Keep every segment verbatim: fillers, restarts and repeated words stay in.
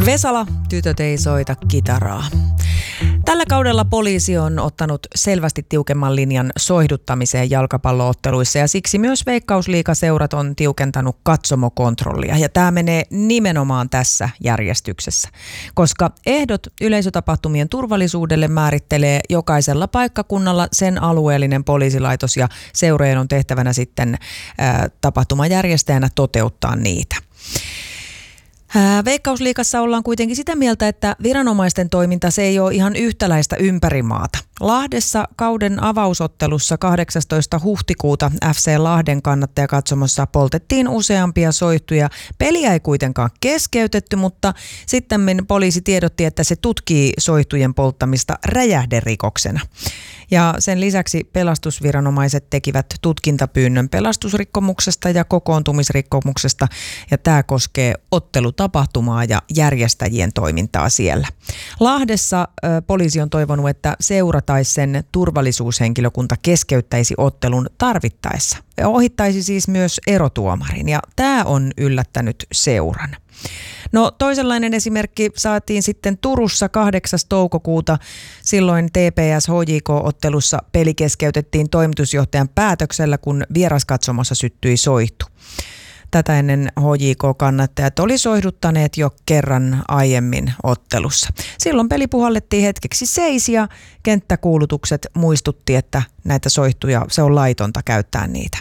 Vesala, tytöt ei soita kitaraa. Tällä kaudella poliisi on ottanut selvästi tiukemman linjan soihduttamiseen jalkapallootteluissa ja siksi myös Veikkausliigaseurat on tiukentanut katsomokontrollia. Ja tämä menee nimenomaan tässä järjestyksessä, koska ehdot yleisötapahtumien turvallisuudelle määrittelee jokaisella paikkakunnalla sen alueellinen poliisilaitos ja seurojen on tehtävänä sitten ää, tapahtumajärjestäjänä toteuttaa niitä. Veikkausliigassa ollaan kuitenkin sitä mieltä, että viranomaisten toiminta se ei ole ihan yhtäläistä ympäri maata. Lahdessa kauden avausottelussa kahdeksastoista huhtikuuta F C Lahden kannattajakatsomossa poltettiin useampia soihtuja. Peliä ei kuitenkaan keskeytetty, mutta sitten poliisi tiedotti, että se tutkii soihtujen polttamista räjähderikoksena. Ja sen lisäksi pelastusviranomaiset tekivät tutkintapyynnön pelastusrikkomuksesta ja kokoontumisrikkomuksesta, ja tämä koskee ottelutapahtumaa ja järjestäjien toimintaa siellä. Lahdessa ö, poliisi on toivonut, että seura tai sen turvallisuushenkilökunta keskeyttäisi ottelun tarvittaessa. Ja ohittaisi siis myös erotuomarin, ja tämä on yllättänyt seuran. No toisenlainen esimerkki saatiin sitten Turussa kahdeksas toukokuuta. Silloin T P S H J K-ottelussa peli keskeytettiin toimitusjohtajan päätöksellä, kun vieraskatsomossa syttyi soihtu. Tätä ennen H J K-kannattajat oli soihduttaneet jo kerran aiemmin ottelussa. Silloin peli puhallettiin hetkeksi seis ja kenttäkuulutukset muistutti, että näitä soihtuja, se on laitonta käyttää niitä.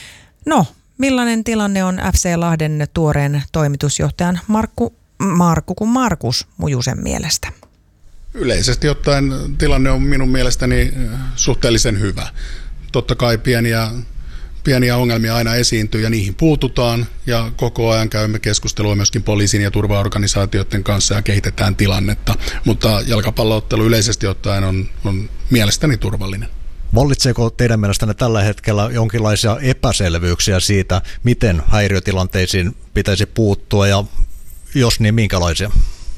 No, millainen tilanne on F C Lahden tuoreen toimitusjohtajan Markku, Markku kuin Markus Mujusen mielestä? Yleisesti ottaen tilanne on minun mielestäni suhteellisen hyvä. Totta kai pieniä, pieniä ongelmia aina esiintyy ja niihin puututaan ja koko ajan käymme keskustelua myöskin poliisin ja turvaorganisaatioiden kanssa ja kehitetään tilannetta, mutta jalkapalloottelu yleisesti ottaen on, on mielestäni turvallinen. Vallitseeko teidän mielestänne tällä hetkellä jonkinlaisia epäselvyyksiä siitä, miten häiriötilanteisiin pitäisi puuttua ja jos niin, minkälaisia?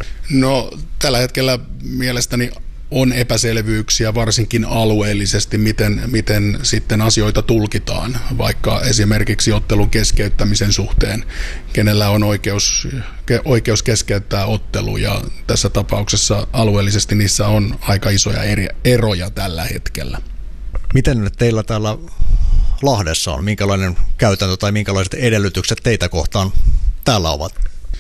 No tällä hetkellä mielestäni on epäselvyyksiä varsinkin alueellisesti, miten, miten sitten asioita tulkitaan, vaikka esimerkiksi ottelun keskeyttämisen suhteen, kenellä on oikeus, oikeus keskeyttää ottelu ja tässä tapauksessa alueellisesti niissä on aika isoja eri, eroja tällä hetkellä. Miten teillä täällä Lahdessa on? Minkälainen käytäntö tai minkälaiset edellytykset teitä kohtaan täällä ovat?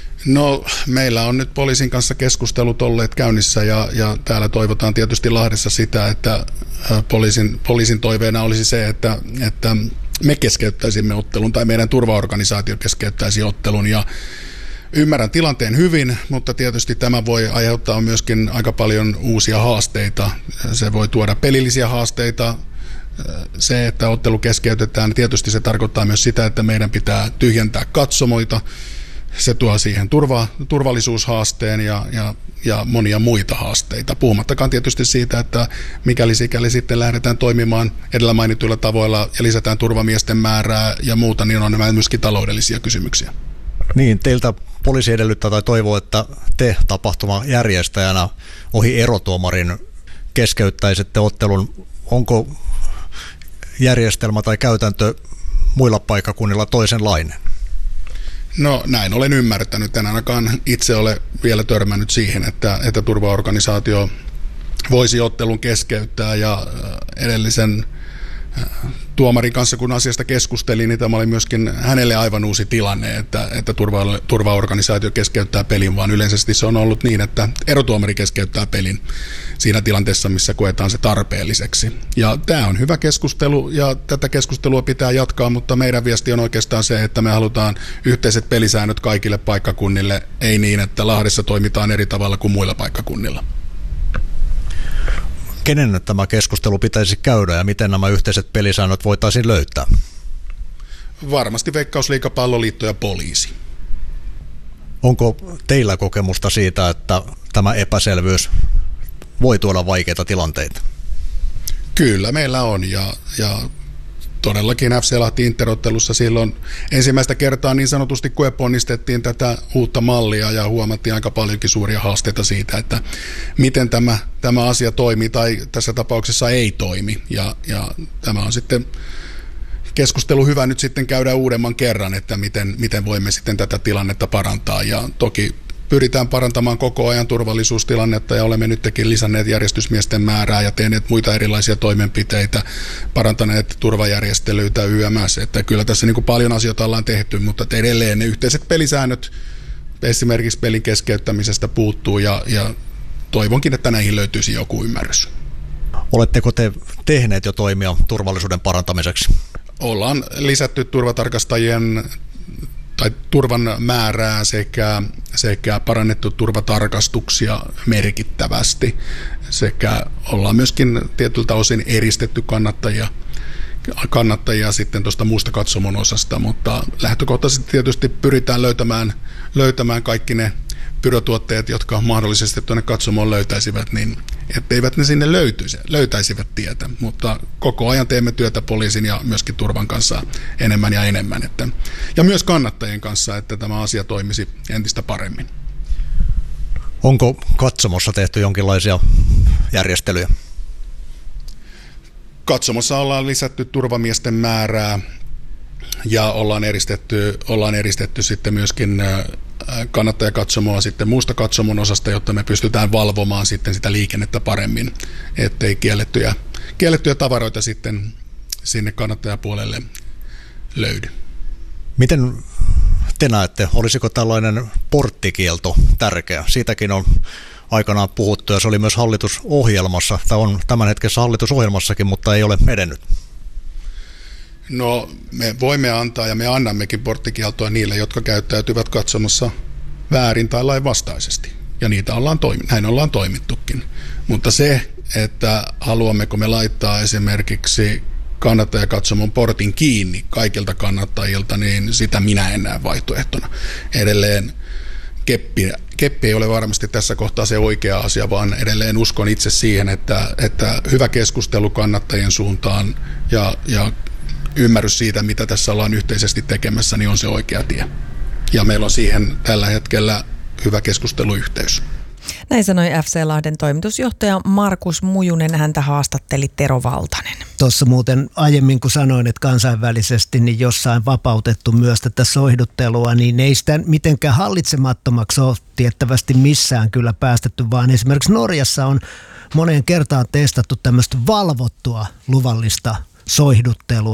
No meillä on nyt poliisin kanssa keskustelut olleet käynnissä ja, ja täällä toivotaan tietysti Lahdessa sitä, että poliisin, poliisin toiveena olisi se, että, että me keskeyttäisimme ottelun tai meidän turvaorganisaatio keskeyttäisi ottelun ja ymmärrän tilanteen hyvin, mutta tietysti tämä voi aiheuttaa myöskin aika paljon uusia haasteita. Se voi tuoda pelillisiä haasteita. Se, että ottelu keskeytetään, tietysti se tarkoittaa myös sitä, että meidän pitää tyhjentää katsomoita. Se tuo siihen turva, turvallisuushaasteen ja, ja, ja monia muita haasteita. Puhumattakaan tietysti siitä, että mikäli sikäli sitten lähdetään toimimaan edellä mainituilla tavoilla ja lisätään turvamiesten määrää ja muuta, niin on nämä myöskin taloudellisia kysymyksiä. Niin, teiltä poliisi edellyttää tai toivoo, että te tapahtuman järjestäjänä ohi erotuomarin keskeyttäisitte ottelun. Onko järjestelmä tai käytäntö muilla paikkakunnilla toisenlainen? No näin olen ymmärtänyt. En ainakaan itse ole vielä törmännyt siihen, että, että turvaorganisaatio voisi ottelun keskeyttää ja edellisen tuomarin kanssa, kun asiasta keskustelin, niin tämä oli myöskin hänelle aivan uusi tilanne, että, että turva, turvaorganisaatio keskeyttää pelin, vaan yleisesti se on ollut niin, että erotuomari keskeyttää pelin siinä tilanteessa, missä koetaan se tarpeelliseksi. Ja tämä on hyvä keskustelu ja tätä keskustelua pitää jatkaa, mutta meidän viesti on oikeastaan se, että me halutaan yhteiset pelisäännöt kaikille paikkakunnille, ei niin, että Lahdessa toimitaan eri tavalla kuin muilla paikkakunnilla. Kenen tämä keskustelu pitäisi käydä ja miten nämä yhteiset pelisäännöt voitaisiin löytää? Varmasti Veikkausliiga, Palloliitto ja poliisi. Onko teillä kokemusta siitä, että tämä epäselvyys voi tuoda vaikeita tilanteita? Kyllä meillä on ja, ja todellakin F C Lahti Interottelussa silloin ensimmäistä kertaa niin sanotusti koeponnistettiin tätä uutta mallia ja huomattiin aika paljonkin suuria haasteita siitä, että miten tämä, tämä asia toimii tai tässä tapauksessa ei toimi. Ja, ja tämä on sitten keskustelu hyvä nyt sitten käydä uudemman kerran, että miten, miten voimme sitten tätä tilannetta parantaa ja toki pyritään parantamaan koko ajan turvallisuustilannetta ja olemme nytkin lisänneet järjestysmiesten määrää ja tehneet muita erilaisia toimenpiteitä, parantaneet turvajärjestelyitä Y M S. Että kyllä tässä niin kuin paljon asioita ollaan tehty, mutta edelleen ne yhteiset pelisäännöt esimerkiksi pelin keskeyttämisestä puuttuu ja, ja toivonkin, että näihin löytyisi joku ymmärrys. Oletteko te tehneet jo toimia turvallisuuden parantamiseksi? Ollaan lisätty turvatarkastajien tai turvan määrää sekä, sekä parannettu turvatarkastuksia merkittävästi sekä ollaan myöskin tietyltä osin eristetty kannattajia, kannattajia sitten tuosta muusta katsomon osasta, mutta lähtökohtaisesti tietysti pyritään löytämään, löytämään kaikki ne pyrotuotteet, jotka mahdollisesti tuonne katsomoon löytäisivät, niin etteivät ne sinne löytyisi, löytäisivät tietä, mutta koko ajan teemme työtä poliisin ja myöskin turvan kanssa enemmän ja enemmän, että, ja myös kannattajien kanssa, että tämä asia toimisi entistä paremmin. Onko katsomossa tehty jonkinlaisia järjestelyjä? Katsomossa ollaan lisätty turvamiesten määrää ja ollaan eristetty, ollaan eristetty sitten myöskin kannattajakatsomoa sitten muusta katsomon osasta, jotta me pystytään valvomaan sitten sitä liikennettä paremmin, ettei kiellettyjä, kiellettyjä tavaroita sitten sinne kannattajapuolelle löydy. Miten te näette, olisiko tällainen porttikielto tärkeä? Siitäkin on aikanaan puhuttu ja se oli myös hallitusohjelmassa, tai on tämän hetkessä hallitusohjelmassakin, mutta ei ole edennyt. No me voimme antaa ja me annammekin porttikieltoa niille, jotka käyttäytyvät katsomassa väärin tai lainvastaisesti. Ja niitä ollaan toimi, näin ollaan toimittukin. Mutta se, että haluammeko me laittaa esimerkiksi kannattajakatsomon portin kiinni kaikilta kannattajilta, niin sitä minä en näe vaihtoehtona. Edelleen keppi, keppi ei ole varmasti tässä kohtaa se oikea asia, vaan edelleen uskon itse siihen, että, että hyvä keskustelu kannattajien suuntaan ja, ja ymmärrys siitä, mitä tässä ollaan yhteisesti tekemässä, niin on se oikea tie. Ja meillä on siihen tällä hetkellä hyvä keskusteluyhteys. Näin sanoi F C Lahden toimitusjohtaja Markus Mujunen, häntä haastatteli Tero Valtanen. Tuossa muuten aiemmin, kun sanoin, että kansainvälisesti niin jossain vapautettu myös tätä soihduttelua, niin ei sitä mitenkään hallitsemattomaksi ole tiettävästi missään kyllä päästetty, vaan esimerkiksi Norjassa on moneen kertaan testattu tämmöistä valvottua luvallista soihduttelua.